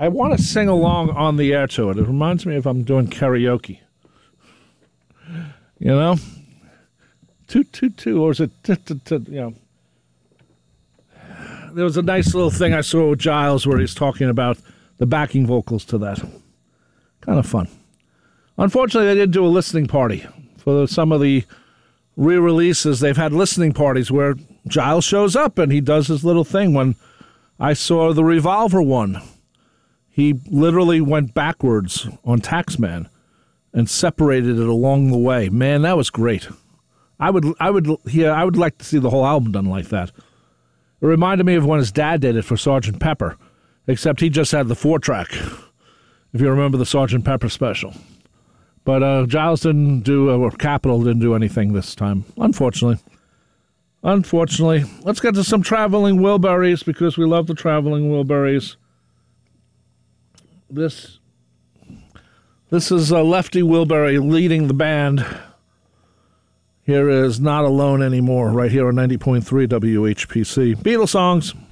I want to sing along on the air to it. It reminds me if I'm doing karaoke. You know? Toot, toot, toot, or is it, you know? There was a nice little thing I saw with Giles where he's talking about the backing vocals to that. Kind of fun. Unfortunately, they didn't do a listening party. For some of the re-releases, they've had listening parties where Giles shows up and he does his little thing. When I saw the Revolver one, he literally went backwards on Taxman and separated it along the way. Man, that was great. I would like to see the whole album done like that. It reminded me of when his dad did it for Sgt. Pepper, except he just had the 4-track, if you remember the Sgt. Pepper special. But Giles didn't do, or Capitol didn't do anything this time, unfortunately. Let's get to some Traveling Wilburys, because we love the Traveling Wilburys. This is Lefty Wilbury leading the band. Here is Not Alone Anymore, right here on 90.3 WHPC. Beatles songs.